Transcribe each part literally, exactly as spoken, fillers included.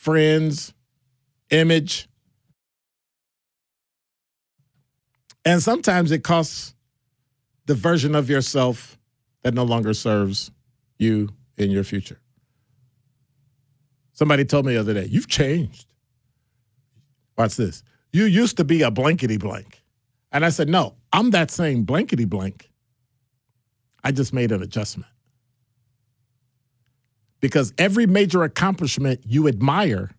friends, image. And sometimes it costs the version of yourself that no longer serves you in your future. Somebody told me the other day, you've changed. Watch this. You used to be a blankety blank. And I said, no, I'm that same blankety blank. I just made an adjustment. Because every major accomplishment you admire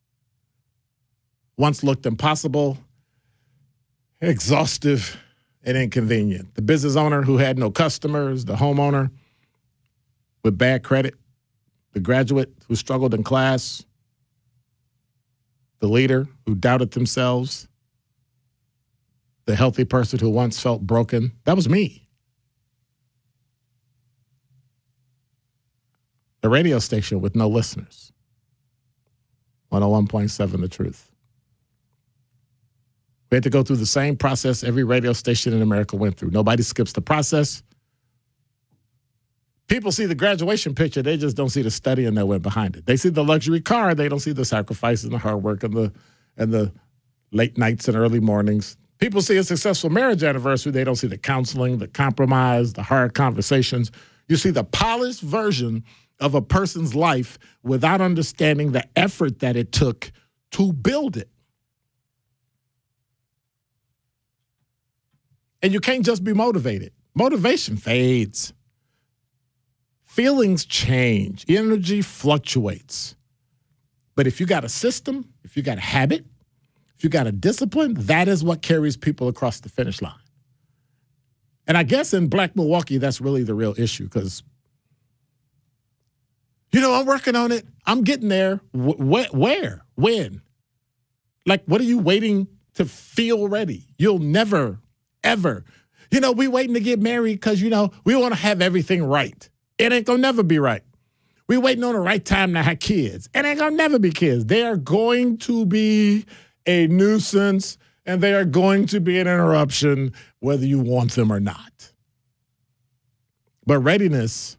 once looked impossible, exhaustive, and inconvenient. The business owner who had no customers, the homeowner with bad credit, the graduate who struggled in class, the leader who doubted themselves, the healthy person who once felt broken. That was me. The radio station with no listeners. one oh one point seven The Truth. We had to go through the same process every radio station in America went through. Nobody skips the process. People see the graduation picture, they just don't see the studying that went behind it. They see the luxury car, they don't see the sacrifices and the hard work and the and the late nights and early mornings. People see a successful marriage anniversary, they don't see the counseling, the compromise, the hard conversations. You see the polished version of a person's life without understanding the effort that it took to build it. And you can't just be motivated. Motivation fades. Feelings change. Energy fluctuates. But if you got a system, if you got a habit, if you got a discipline, that is what carries people across the finish line. And I guess in Black Milwaukee, that's really the real issue because, you know, I'm working on it. I'm getting there. Wh- where? When? Like, what are you waiting to feel ready? You'll never, ever. You know, we waiting to get married because, you know, we want to have everything right. It ain't going to never be right. We waiting on the right time to have kids. It ain't going to never be kids. They are going to be a nuisance and they are going to be an interruption whether you want them or not. But readiness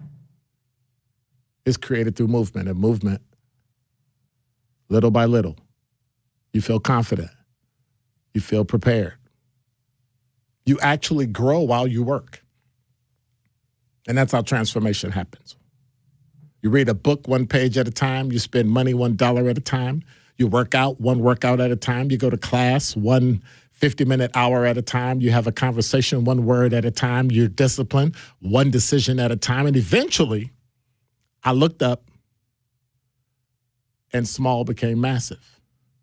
is created through movement, and movement, little by little, you feel confident. You feel prepared. You actually grow while you work. And that's how transformation happens. You read a book one page at a time. You spend money one dollar at a time. You work out one workout at a time. You go to class one fifty-minute hour at a time. You have a conversation one word at a time. You're disciplined one decision at a time. And eventually, I looked up and small became massive.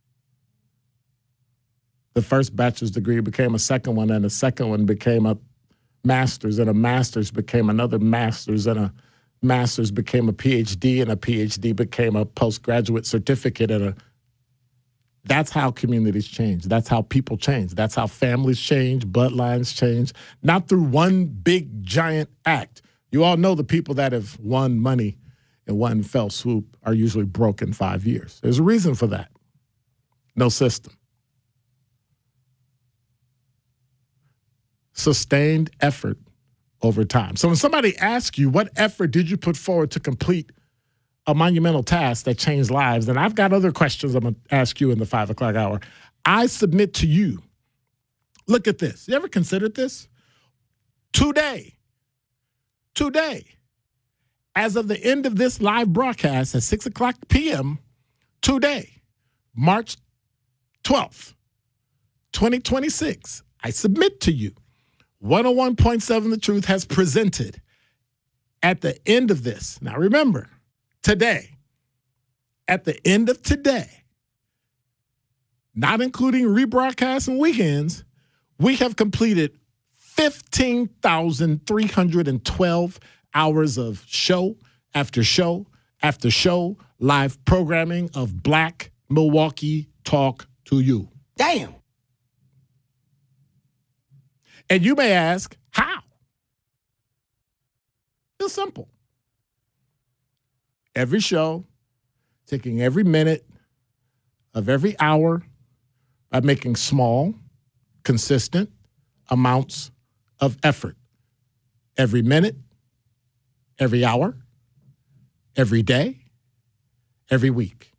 The first bachelor's degree became a second one, and the second one became a master's, and a master's became another master's, and a master's became a P H D, and a P H D became a postgraduate certificate. And a That's how communities change. That's how people change. That's how families change, bloodlines change, not through one big, giant act. You all know the people that have won money in one fell swoop are usually broke in five years. There's a reason for that. No system. Sustained effort over time. So when somebody asks you, what effort did you put forward to complete a monumental task that changed lives? And I've got other questions I'm going to ask you in the five o'clock hour. I submit to you, look at this. You ever considered this? Today, today, as of the end of this live broadcast at six o'clock p.m., today, March twelfth, twenty twenty-six, I submit to you, one oh one point seven The Truth has presented at the end of this. Now remember, today, at the end of today, not including rebroadcasts and weekends, we have completed fifteen thousand three hundred twelve hours of show after show after show, live programming of Black Milwaukee Talk to You. Damn. And you may ask, how? It's simple. Every show, taking every minute of every hour by making small, consistent amounts of effort. Every minute, every hour, every day, every week.